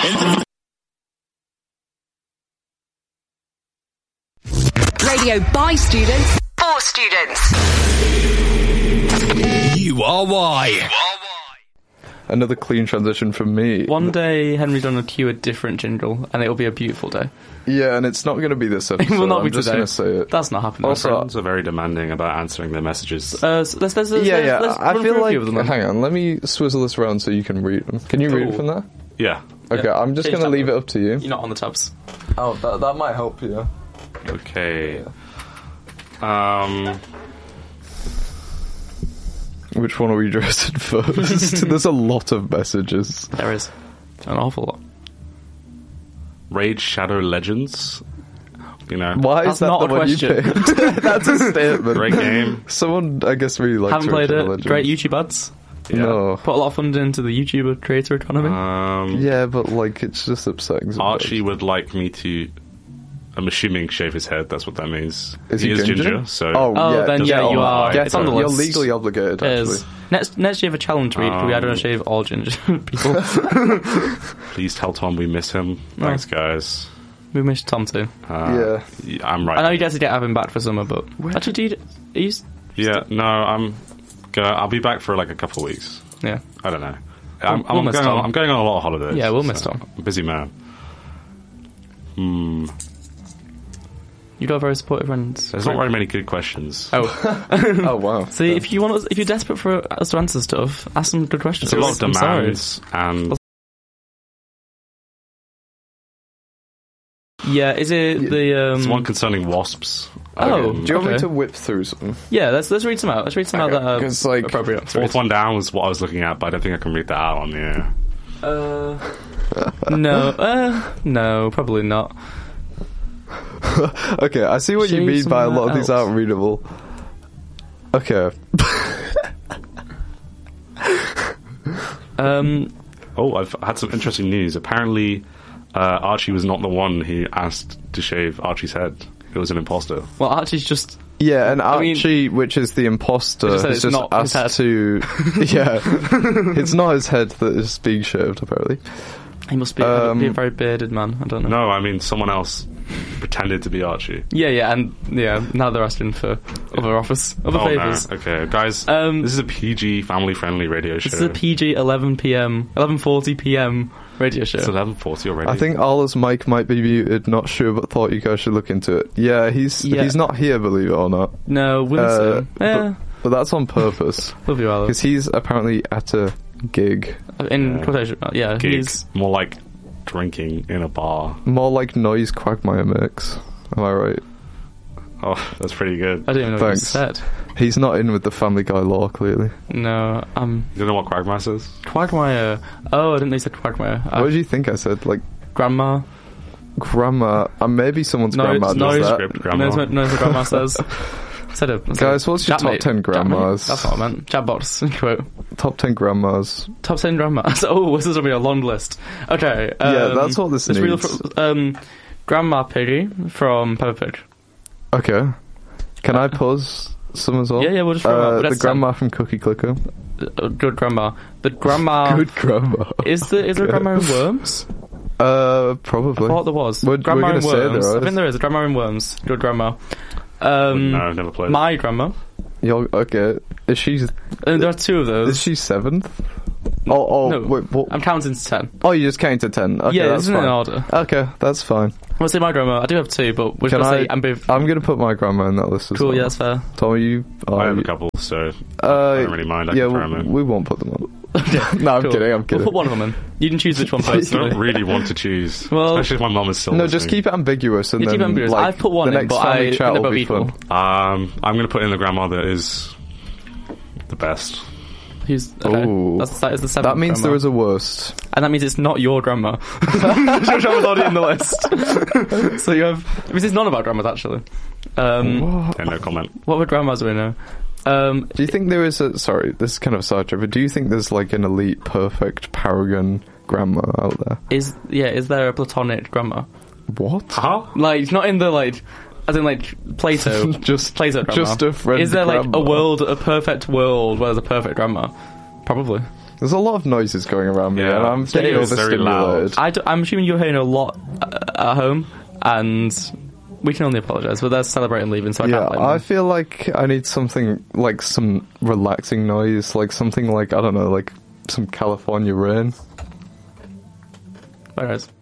Radio by students, for students. You are why. Another clean transition from me. One day, Henry's going to cue a different jingle, and it'll be a beautiful day. Yeah, and it's not going to be this episode. It will not be I'm just today. going to say it. That's not happening. Also, Friends are very demanding about answering their messages. So let's I run feel through a like... few of them then. Hang on, let me swizzle this around so you can read them. Can you read it from there? Yeah. Okay, Yeah. I'm just Change going to that leave it up to you. You're not on the tabs. Oh, that might help you. Okay. Which one are we addressing first? There's a lot of messages. There is an awful lot. Raid Shadow Legends. You know. Why That's is that not the a one you question. picked? That's a statement. Great game. Someone, I guess, really likes Haven't played Raid it. Shadow Legends. Great YouTube ads. Yeah. No. Put a lot of fund into the YouTuber creator economy. Yeah, but, like, it's just upsetting. Archie would like me to... I'm assuming shave his head, that's what that means. Is he ginger? So Oh, yeah. then yeah, you are. Get It's on the You're list. legally obligated, It actually. is. Next year, have a challenge week. We are going to shave all ginger people. please tell Tom we miss him. Thanks, guys. We missed Tom too. Yeah. I'm right. I know you guys did have him back for summer, but actually, do you? Yeah, no, I'll be back for like a couple of weeks. Yeah. I don't know. We'll miss Tom. I'm going on a lot of holidays. Yeah, we'll miss Tom. I'm a busy man. You got very supportive friends. There's not very many good questions. Oh, Oh, wow. see, if you're desperate for us to answer stuff, ask some good questions. It's a lot of I'm sorry. demands, and Yeah, is it the it's one concerning wasps. Oh, Do you want me okay. to whip through some? Yeah, let's read some out. Let's read some out that are 'cause, like, appropriate. Fourth one down was what I was looking at, but I don't think I can read that out on the air. No, probably not. Okay, I see what you Shave mean by a some lot of these else. aren't readable. Okay. Oh, I've had some interesting news. Apparently, Archie was not the one who asked to shave Archie's head. It was an imposter. Well, Archie's just... Yeah, and mean- Archie, which is the imposter, I just said has it's just not his asked to... Yeah. It's not his head that is being shaved, apparently. He must be a very bearded man. I don't know. No, I mean someone else pretended to be Archie. Yeah, and now they're asking for other favours. No. Okay, guys, this is a PG, family-friendly radio show. This is a PG 11:40 p.m. radio show. It's 11:40 already. I think Ola's mic might be muted, not sure, but thought you guys should look into it. Yeah, he's not here, believe it or not. No, we'll miss him. Yeah, But that's on purpose. love you, Alan. Because he's apparently at a gig. In quotation, yeah, Gig. he's... More like drinking in a bar. More like Noise Quagmire mix. Am I right? Oh, that's pretty good. I didn't even know what you Thanks. said. He's not in with the Family Guy lore, clearly. No, You don't know what Quagmire says? Quagmire. Oh, I didn't know you said Quagmire. What did you think I said? Like, Grandma. grandma. Maybe someone's grandma no, does that. Script grandma. No, the grandma says. Guys, what's your top 10 grandmas? That's what I meant. Chatbots quote. Top 10 grandmas. Top 10 grandmas. Oh, this is going to be a long list. Okay. Yeah, that's what this let's read needs. Grandma Piggy from Peppa Pig. Okay. Can I pause some as well? Yeah, we'll just throw them out. the grandma from Cookie Clicker. Good grandma. The grandma... Good grandma. Is there a grandma in Worms? Probably. I thought there was. We're Grandma gonna in say there Worms. I is. think there is. A grandma in Worms. Good grandma. No, never played. My grandma. Okay. Is she... There are two of those. Is she 7th? Oh, No, wait, what? I'm counting to 10. Oh, you just counted to 10. Okay, Yeah, that's isn't it fine. in order? Okay, that's fine. I'll say my grandma. I do have two, but we're Can going to I... say ambiv. I'm going to put my grandma in that list as Cool, well. yeah, that's fair. Tom, you... I have a couple, so I don't really mind. I yeah, can throw 'em in. we won't put them on. No, I'm Cool. kidding, I'm We'll kidding. put one of them in. You can choose which one I personally. don't really want to choose. Well- Especially if my mum is still No, listening. just keep it ambiguous, and You then keep it ambiguous. like, I've put one the in, next but family I chat end will up be equal. fun. I'm going to put in the grandma that is the best. Who's okay? Ooh. That is the 7th That means grandma. there is a worst. And that means it's not your grandma. Your grandma's already in the list. So you have... It means it's none of our grandmas, actually. Yeah, no comment. What would grandmas do we know? Do you think there is a... Sorry, this is kind of a side trip, but do you think there's like an elite, perfect paragon grandma out there? Is there a platonic grandma? What? Huh? Like, not in the, like... As in, like, Plato. Just Plato grandma. just a friend Is there, like, grandma. a perfect world where there's a perfect grandma? Probably. There's a lot of noises going around me, Yeah. and I'm getting It's very overstimulated. I'm assuming you're hearing a lot at home, and we can only apologise, but they're celebrating leaving, so I Yeah, can't blame I them. feel like I need something like some relaxing noise, like something like, I don't know, like some California rain. Bye, guys.